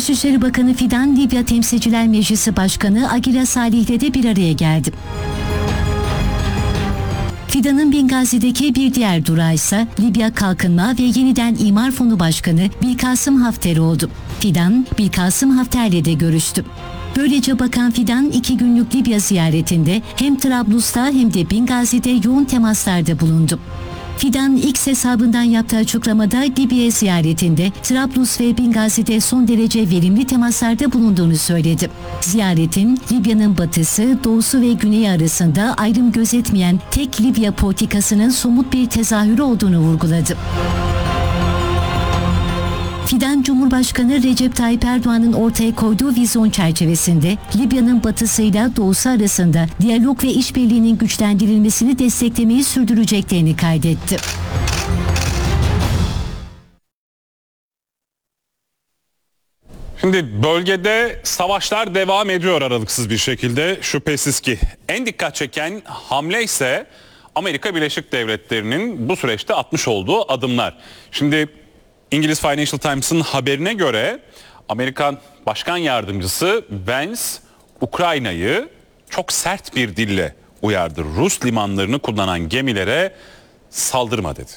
Dışişleri Bakanı Fidan, Libya Temsilciler Meclisi Başkanı Agila Salih'le de bir araya geldi. Fidan'ın Bingazi'deki bir diğer durağı ise Libya Kalkınma ve Yeniden İmar Fonu Başkanı Bilkasım Hafter oldu. Fidan, Bilkasım Hafter'le de görüştü. Böylece Bakan Fidan 2 günlük Libya ziyaretinde hem Trablus'ta hem de Bingazi'de yoğun temaslarda bulundu. Fidan X hesabından yaptığı açıklamada Libya ziyaretinde Trablus ve Bingazi'de son derece verimli temaslarda bulunduğunu söyledi. Ziyaretin Libya'nın batısı, doğusu ve güneyi arasında ayrım gözetmeyen tek Libya politikasının somut bir tezahürü olduğunu vurguladı. Fidan, Cumhurbaşkanı Recep Tayyip Erdoğan'ın ortaya koyduğu vizyon çerçevesinde Libya'nın batısıyla doğusu arasında diyalog ve işbirliğinin güçlendirilmesini desteklemeyi sürdüreceklerini kaydetti. Şimdi bölgede savaşlar devam ediyor aralıksız bir şekilde, şüphesiz ki. En dikkat çeken hamle ise Amerika Birleşik Devletleri'nin bu süreçte atmış olduğu adımlar. Şimdi İngiliz Financial Times'ın haberine göre Amerikan Başkan Yardımcısı Vance, Ukrayna'yı çok sert bir dille uyardı. Rus limanlarını kullanan gemilere saldırma dedi.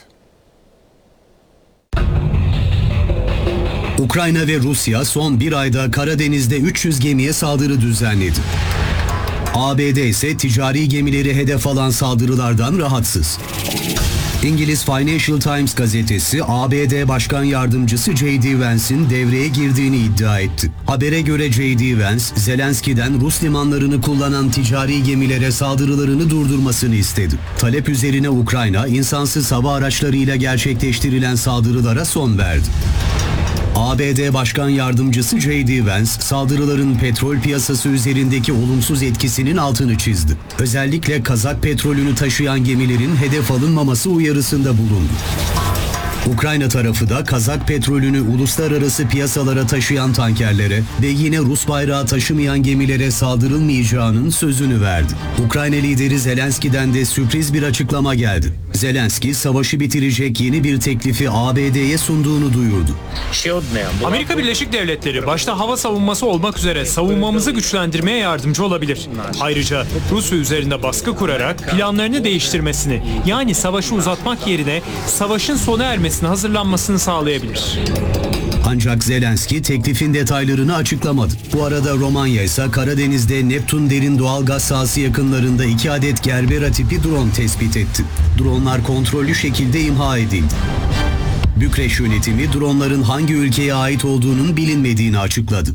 Ukrayna ve Rusya son bir ayda Karadeniz'de 300 gemiye saldırı düzenledi. ABD ise ticari gemileri hedef alan saldırılardan rahatsız. İngiliz Financial Times gazetesi ABD Başkan Yardımcısı J.D. Vance'in devreye girdiğini iddia etti. Habere göre J.D. Vance, Zelenski'den Rus limanlarını kullanan ticari gemilere saldırılarını durdurmasını istedi. Talep üzerine Ukrayna, insansız hava araçlarıyla gerçekleştirilen saldırılara son verdi. ABD Başkan Yardımcısı J.D. Vance, saldırıların petrol piyasası üzerindeki olumsuz etkisinin altını çizdi. Özellikle Kazak petrolünü taşıyan gemilerin hedef alınmaması uyarısında bulundu. Ukrayna tarafı da Kazak petrolünü uluslararası piyasalara taşıyan tankerlere ve yine Rus bayrağı taşımayan gemilere saldırılmayacağının sözünü verdi. Ukrayna lideri Zelenski'den de sürpriz bir açıklama geldi. Zelenski, savaşı bitirecek yeni bir teklifi ABD'ye sunduğunu duyurdu. Amerika Birleşik Devletleri başta hava savunması olmak üzere savunmamızı güçlendirmeye yardımcı olabilir. Ayrıca Rusya üzerinde baskı kurarak planlarını değiştirmesini, yani savaşı uzatmak yerine savaşın sona ermesine hazırlanmasını sağlayabilir. Ancak Zelenski teklifin detaylarını açıklamadı. Bu arada Romanya ise Karadeniz'de Neptun derin doğal gaz sahası yakınlarında 2 adet Gerbera tipi drone tespit etti. Dronlar kontrollü şekilde imha edildi. Bükreş yönetimi dronların hangi ülkeye ait olduğunun bilinmediğini açıkladı.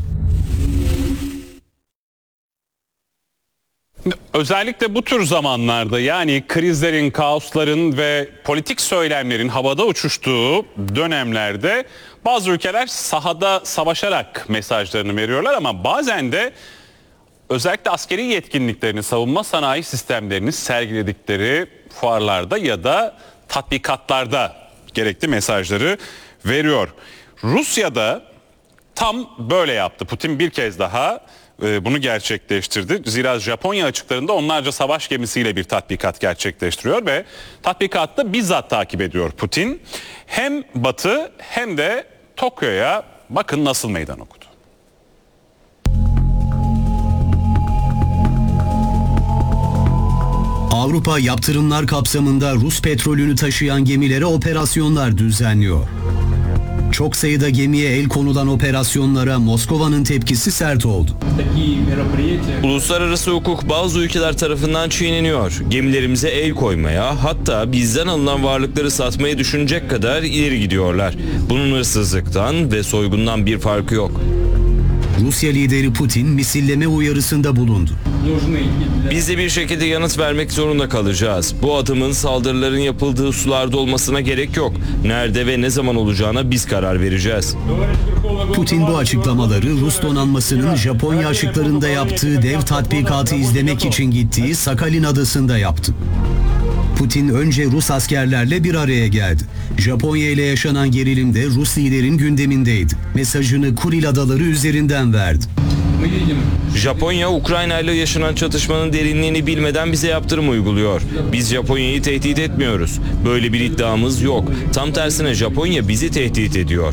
Özellikle bu tür zamanlarda, yani krizlerin, kaosların ve politik söylemlerin havada uçuştuğu dönemlerde bazı ülkeler sahada savaşarak mesajlarını veriyorlar ama bazen de özellikle askeri yetkinliklerini, savunma sanayi sistemlerini sergiledikleri fuarlarda ya da tatbikatlarda gerekli mesajları veriyor. Rusya'da tam böyle yaptı. Putin bir kez daha bunu gerçekleştirdi. Zira Japonya açıklarında onlarca savaş gemisiyle bir tatbikat gerçekleştiriyor ve tatbikatta bizzat takip ediyor Putin. Hem Batı hem de Tokyo'ya bakın nasıl meydan okudu. Avrupa yaptırımlar kapsamında Rus petrolünü taşıyan gemilere operasyonlar düzenliyor. Çok sayıda gemiye el konulan operasyonlara Moskova'nın tepkisi sert oldu. Uluslararası hukuk bazı ülkeler tarafından çiğneniyor. Gemilerimize el koymaya, hatta bizden alınan varlıkları satmayı düşünecek kadar ileri gidiyorlar. Bunun hırsızlıktan ve soygundan bir farkı yok. Rusya lideri Putin misilleme uyarısında bulundu. Biz de bir şekilde yanıt vermek zorunda kalacağız. Bu adımın saldırıların yapıldığı sularda olmasına gerek yok. Nerede ve ne zaman olacağına biz karar vereceğiz. Putin bu açıklamaları Rus donanmasının Japonya açıklarında yaptığı dev tatbikatı izlemek için gittiği Sakhalin adasında yaptı. Putin önce Rus askerlerle bir araya geldi. Japonya ile yaşanan gerilim de Rus liderin gündemindeydi. Mesajını Kuril Adaları üzerinden verdi. Japonya, Ukrayna ile yaşanan çatışmanın derinliğini bilmeden bize yaptırım uyguluyor. Biz Japonya'yı tehdit etmiyoruz. Böyle bir iddiamız yok. Tam tersine Japonya bizi tehdit ediyor.